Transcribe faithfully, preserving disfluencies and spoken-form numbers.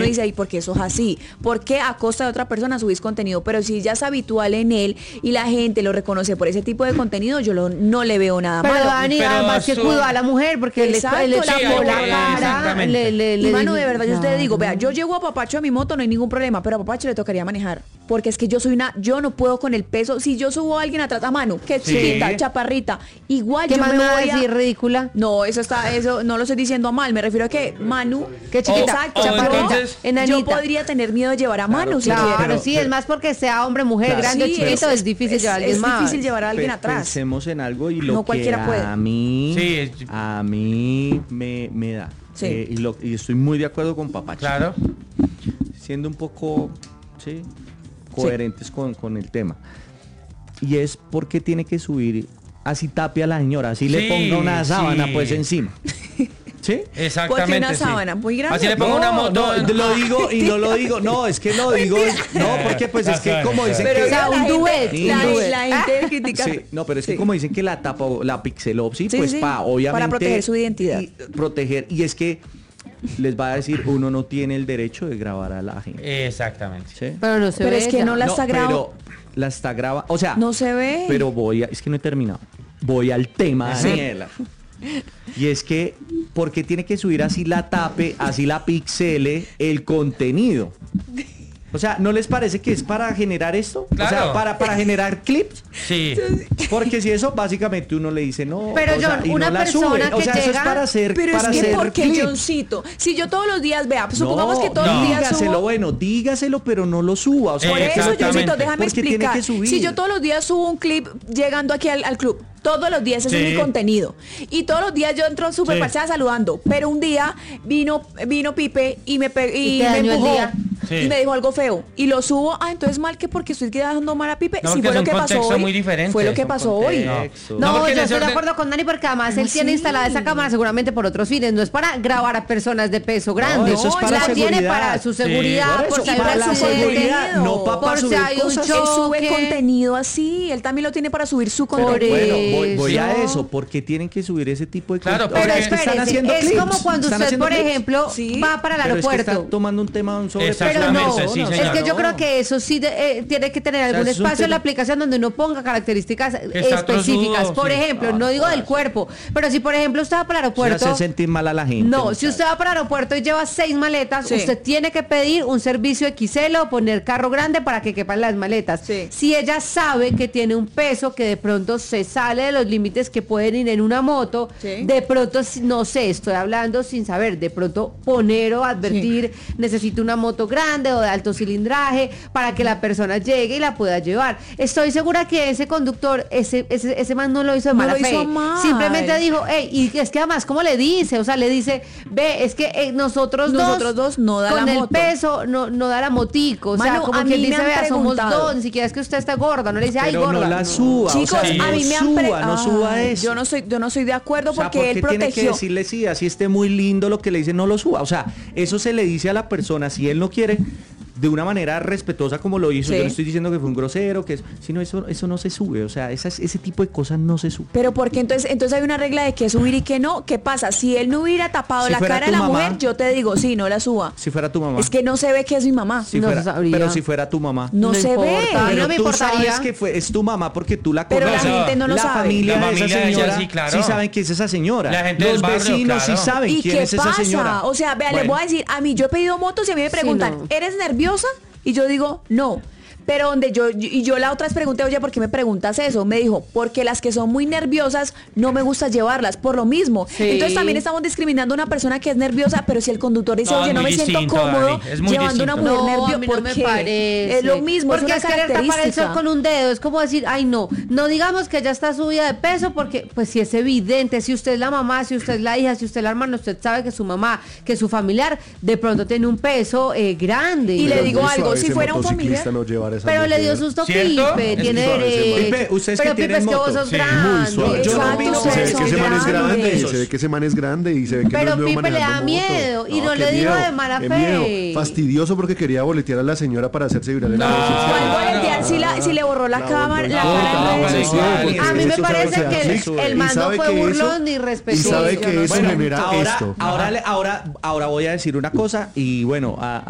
dice, ay, porque eso es así. ¿Por qué a costa de otra persona subís contenido? Pero si ya es habitual en él y la gente lo reconoce por ese tipo de contenido, yo lo, no le veo nada pero malo. Dani, Pero además que eso- cuidó a la mujer porque Exacto, le, le sí, tapó la eh, cara. exactamente. Le, le, Y le mano, de dijo- verdad, yo te Claro. digo, vea, yo llego a Papacho a mi moto, no hay ningún problema, pero a Papacho le tocaría manejar. Porque es que yo soy una, yo no puedo con el peso. Si yo subo a alguien atrás a Manu, que es Sí. chiquita, chaparrita, igual ¿Qué yo más me me va a voy a... decir, ridícula? No, eso está, eso no lo estoy diciendo mal, me refiero a que Manu, Qué chiquita, exacto, o yo- entonces- enanita. yo podría tener miedo de llevar a Manu si Claro, quiero. sí, es más porque sea hombre, mujer, Claro. grande Sí, o chiquito, es- es, difícil es- llevar a alguien es más. difícil llevar a alguien Pe- atrás. Pensemos en algo y lo No que cualquiera puede. a mí, Sí, es- a mí me, me da. Sí. Eh, y, lo- y estoy muy de acuerdo con Papacho. claro. Siendo un poco sí, coherentes con, con el tema. Y es porque tiene que subir así tape a la señora, así le Sí, ponga una sábana sí. pues encima. ¿Sí? Exactamente. Porque una sí. sábana muy grande. Así le pongo una No, moto. no, lo digo y no lo digo, no, es que lo digo, no, porque pues es que como dicen Pero que... o sea, un la gente- duet, un la, duet. la gente critica. Sí, no, pero es que Sí. como dicen que la tapa, la pixelopsis, Sí, pues sí, pa, obviamente... para proteger su identidad. y proteger, y es que les va a decir, uno no tiene el derecho de grabar a la gente. Exactamente. ¿Sí? Pero no se Pero ve es que ella. no la No, está grabando. pero la está grabando, o sea... No se ve. Pero voy a, es que no he terminado. Voy al tema, Ajá. Daniela. Y es que, porque tiene que subir así la tape, así la pixele, el contenido. O sea, ¿no les parece que es para generar esto? O sea, Claro. para, para generar clips. Sí. Porque si eso, básicamente uno le dice no. Pero, o sea, John, y una no la persona sube. O que sea, eso es llega- para hacer, Pero para es que hacer porque clips. Johncito, si yo todos los días, vea, supongamos No, que todos no. los días dígaselo, subo. bueno, dígaselo, pero no lo suba. O sea, Por eso, Exactamente. Johncito, déjame Porque tiene explicar. que subir. Si yo todos los días subo un clip llegando aquí al, al club, todos los días ese Sí. es mi contenido. Y todos los días yo entro súper Sí. parchada saludando. Pero un día vino vino Pipe y me pe- y, Y te me dañó el empujó. día. Sí. Y me dijo algo feo. Y lo subo, ah, entonces mal que porque estoy quedando mal a Pipe. No, Sí, porque fue es lo un que pasó contexto hoy. muy diferente, Fue lo es que un pasó hoy. contexto. No, No, porque en yo ese estoy de orden- acuerdo con Dani porque además él ¿Cómo tiene así? instalada esa cámara seguramente por otros fines, no es para grabar a personas de peso grande, eso es para la tiene seguridad. para su Sí. seguridad, Por por eso, si hay para un la accidente, seguridad, no pa- por pa si subir hay un cosas. Él sube choque. contenido así. Él también lo tiene para subir su Por contenido. Bueno, voy, voy a eso. eso, porque tienen que subir ese tipo de Claro, cosas. Pero porque- Es que están espérese, haciendo es clips, como cuando están usted, haciendo por clips. ejemplo, Sí. va para el Pero es que aeropuerto. está tomando un tema sobre Pero Exactamente, no, sí, es señora. que yo No. creo que eso sí de- eh, tiene que tener algún es un espacio en la tema- aplicación donde uno ponga características está específicas. trozudo, Por sí. ejemplo, Ah, no digo no, del eso. cuerpo, pero si por ejemplo usted va para el Eso aeropuerto, hace sentir mal a la gente. no, muchacho. si usted va para el aeropuerto y lleva seis maletas, Sí. usted tiene que pedir un servicio X L o poner carro grande para que quepan las maletas. Sí. Si ella sabe que tiene un peso que de pronto se sale de los límites que pueden ir en una moto, Sí. de pronto, si- no sé, estoy hablando sin saber, de pronto poner o advertir, necesito una moto grande o de alto cilindraje para que la persona llegue y la pueda llevar. Estoy segura que ese conductor, ese, ese, ese man no lo hizo de No mala lo hizo fe. mal. Simplemente dijo, hey, y es que además, ¿cómo le dice? O sea, le dice, ve, es que eh, nosotros, Nosotros dos no da con la el moto. peso no, no da la motico. O sea, Manu, como a quien mí me dice, han vea, somos preguntado. dos, ni siquiera es que usted está gorda, no le dice, ay, Pero gorda. no la suba. Chicos, o sea, a no mí me han suba, pre- no suba Ay, eso. Yo no soy, yo no soy de acuerdo O sea, porque ¿por él qué tiene que protegió. decirle sí, así esté muy lindo lo que le dice, no lo suba? O sea, eso se le dice a la persona, si él no quiere, de una manera respetuosa como lo hizo. Sí. Yo no estoy diciendo que fue un grosero, que es, sino eso, eso no se sube. O sea, esas, ese tipo de cosas no se suben. Pero porque entonces, entonces hay una regla de que subir y que no. ¿Qué pasa? Si él no hubiera tapado Si la fuera cara tu de la mamá. mujer, yo te digo, sí, no la suba. Si fuera tu mamá. Es que no se ve que es mi mamá. si no fuera- se sabría. pero si fuera tu mamá. No, No se importa. ve. A mí Pero no me tú importaría. sabes que fue, es tu mamá porque tú la Pero conoces. la gente no lo la sabe. Familia La de esa familia de ella, señora sí, claro. sí saben quién es esa señora. La gente Los del barrio, vecinos claro. sí saben ¿Y quién qué es esa pasa? señora. O sea, vea, les Bueno. voy a decir, a mí yo he pedido motos y a mí me preguntan, no. ¿eres nerviosa? Y yo digo, no. Pero donde yo, y yo la otra vez pregunté, oye, ¿por qué me preguntas eso? Me dijo, porque las que son muy nerviosas no me gusta llevarlas, por lo mismo. Sí. Entonces también estamos discriminando a una persona que es nerviosa, pero si el conductor dice, No, oye, es no me muy siento distinto, cómodo Dani, es muy llevando a una distinto. mujer No, a nerviosa, mí no me porque parece. es lo mismo, porque es es, una querer tapar el sol característica. con un dedo, es como decir, ay no, no digamos que ya está subida de peso porque pues si es evidente, si usted es la mamá, si usted es la hija, si usted es la hermana, usted sabe que su mamá, que su familiar de pronto tiene un peso eh, grande. Y le Pero digo muy algo, suave si ese fuera un motociclista familiar- no llevar esa Pero le dio mujer. susto ¿Cierto? Pipe, Es tiene suave ese derecho. man. Pipe, ustedes Pero que Pipe, es tienen que vos moto. sos Sí, grande. muy suave. Yo no Exacto, opino Se que ve ustedes que son ese man es grande, grandes. se ve que ese man es grande y se ve que Pero no es nuevo Pipe le da manejando miedo, moto. y no qué le digo miedo, de mala qué fe. miedo. Fastidioso porque quería boletear a la señora para hacerse viral en No. las redes ¿Cuál sociales. boletear si, la, si le borró la, La cámara, volvió la loca, cara no, en redes no, sociales? no, A mí me Eso parece se hace que así. el Y man no sabe fue que eso- burlón ni Y respetuoso. sabe que eso Bueno, genera ahora, esto. ahora, le- ahora, ahora voy a decir una cosa y bueno, a,